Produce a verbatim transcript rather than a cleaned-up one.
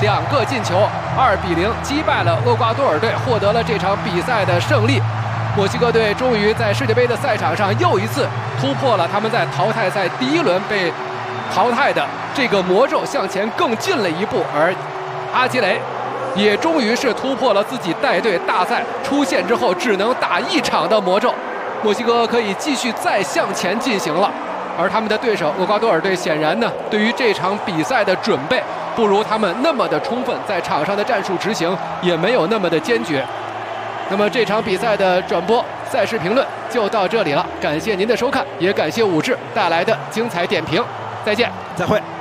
两个进球，二比零击败了厄瓜多尔队，获得了这场比赛的胜利。墨西哥队终于在世界杯的赛场上又一次突破了他们在淘汰赛第一轮被淘汰的这个魔咒，向前更进了一步。而阿基雷也终于是突破了自己带队大赛出线之后只能打一场的魔咒，墨西哥可以继续再向前进行了。而他们的对手厄瓜多尔队显然呢，对于这场比赛的准备不如他们那么的充分，在场上的战术执行也没有那么的坚决。那么这场比赛的转播、赛事评论就到这里了，感谢您的收看，也感谢武志带来的精彩点评，再见， 再会。